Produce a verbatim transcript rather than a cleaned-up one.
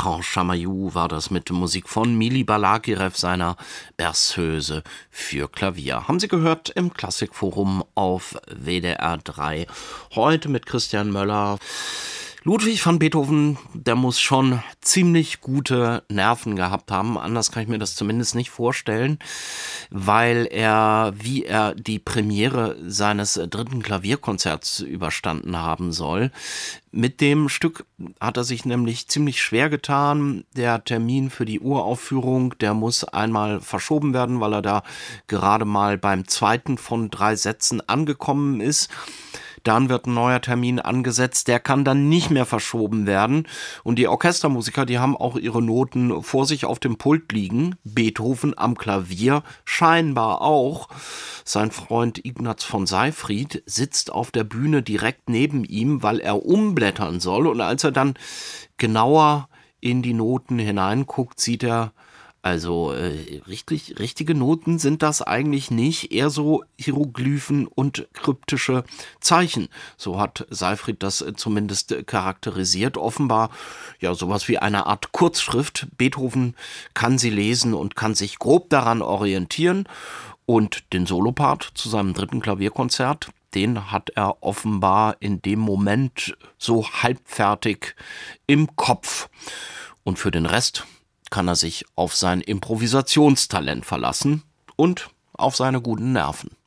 Bertrand Chamayou war das mit Musik von Mili Balakirev, seiner Berceuse für Klavier. Haben Sie gehört im Klassikforum auf W D R drei. Heute mit Christian Möller. Ludwig van Beethoven, der muss schon ziemlich gute Nerven gehabt haben. Anders kann ich mir das zumindest nicht vorstellen, weil er, wie er die Premiere seines dritten Klavierkonzerts überstanden haben soll. Mit dem Stück hat er sich nämlich ziemlich schwer getan. Der Termin für die Uraufführung, der muss einmal verschoben werden, weil er da gerade mal beim zweiten von drei Sätzen angekommen ist. Dann wird ein neuer Termin angesetzt, der kann dann nicht mehr verschoben werden. Und die Orchestermusiker, die haben auch ihre Noten vor sich auf dem Pult liegen. Beethoven am Klavier scheinbar auch. Sein Freund Ignaz von Seyfried sitzt auf der Bühne direkt neben ihm, weil er umblättern soll. Und als er dann genauer in die Noten hineinguckt, sieht er, Also äh, richtig, richtige Noten sind das eigentlich nicht, eher so Hieroglyphen und kryptische Zeichen. So hat Seyfried das äh, zumindest äh, charakterisiert. Offenbar ja sowas wie eine Art Kurzschrift. Beethoven kann sie lesen und kann sich grob daran orientieren. Und den Solopart zu seinem dritten Klavierkonzert, den hat er offenbar in dem Moment so halbfertig im Kopf. Und für den Rest kann er sich auf sein Improvisationstalent verlassen und auf seine guten Nerven.